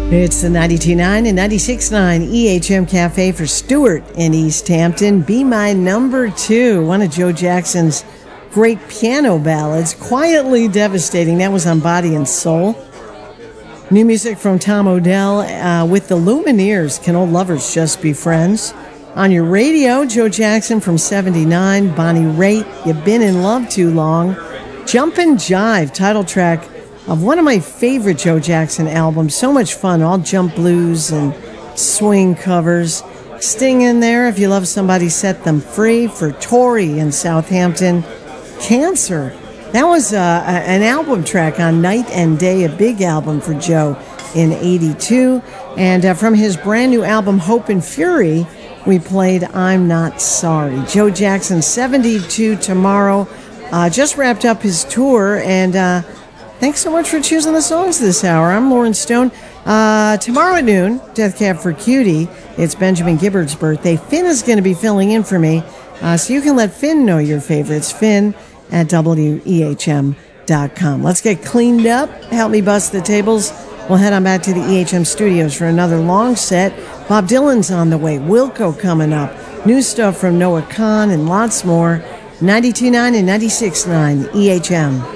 It's the 92.9 and 96.9 EHM Cafe for Stewart in East Hampton. Be My Number 2, one of Joe Jackson's great piano ballads, Quietly Devastating. That was on Body and Soul. New music from Tom Odell with the Lumineers, Can Old Lovers Just Be Friends? On your radio, Joe Jackson from 79, Bonnie Raitt, You've Been in Love Too Long. Jumpin' Jive, title track of one of my favorite Joe Jackson albums. So much fun, all jump blues and swing covers. Sting in there, If You Love Somebody, Set Them Free. For Tori in Southampton, Cancer. That was an album track on Night and Day, a big album for Joe in 82. And from his brand new album, Hope and Fury, we played I'm Not Sorry. Joe Jackson, 72 tomorrow. Just wrapped up his tour, and thanks so much for choosing the songs this hour. I'm Lauren Stone. Tomorrow at noon, Death Cab for Cutie. It's Benjamin Gibbard's birthday. Finn is going to be filling in for me, so you can let Finn know your favorites. Finn at WEHM.com. Let's get cleaned up. Help me bust the tables. We'll head on back to the EHM studios for another long set. Bob Dylan's on the way. Wilco coming up. New stuff from Noah Kahan and lots more. 92.9 and 96.9 EHM.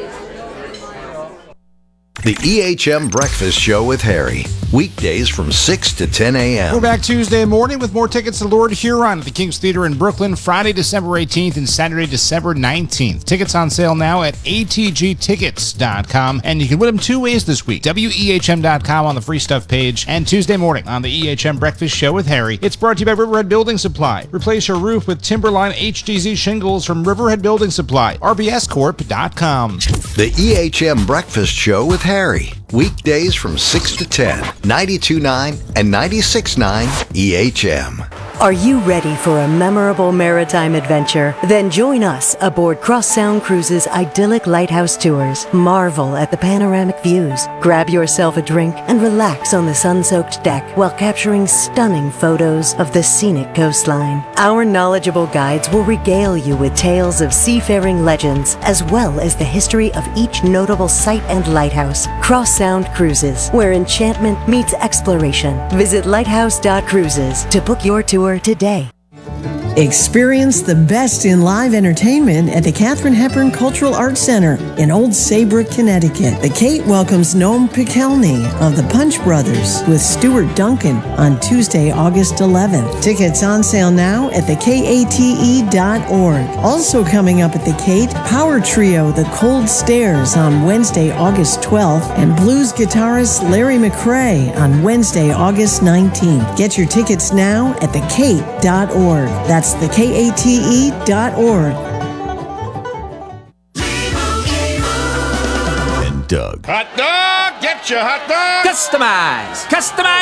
The EHM Breakfast Show with Harry. Weekdays from 6 to 10 a.m. We're back Tuesday morning with more tickets to Lord Huron at the King's Theater in Brooklyn, Friday, December 18th and Saturday, December 19th. Tickets on sale now at atgtickets.com. And you can win them two ways this week. WEHM.com on the free stuff page. And Tuesday morning on the EHM Breakfast Show with Harry. It's brought to you by Riverhead Building Supply. Replace your roof with Timberline HDZ shingles from Riverhead Building Supply. RBScorp.com. The EHM Breakfast Show with Harry. Weekdays from 6 to 10, 92.9 and 96.9 EHM. Are you ready for a memorable maritime adventure? Then join us aboard Cross Sound Cruises' idyllic lighthouse tours. Marvel at the panoramic views. Grab yourself a drink and relax on the sun-soaked deck while capturing stunning photos of the scenic coastline. Our knowledgeable guides will regale you with tales of seafaring legends, as well as the history of each notable site and lighthouse. Cross Sound Cruises, where enchantment meets exploration. Visit lighthouse.cruises to book your tour today. Experience the best in live entertainment at the Katharine Hepburn Cultural Arts Center in Old Saybrook, Connecticut. The Kate welcomes Noam Pikelny of the Punch Brothers with Stuart Duncan on Tuesday, August 11th. Tickets on sale now at thekate.org. Also coming up at the Kate, Power Trio, The Cold Stairs on Wednesday, August 12th, and blues guitarist Larry McRae on Wednesday, August 19th. Get your tickets now at thekate.org. That's thekate.org. And Doug. Hot dog! Get your hot dog! Customize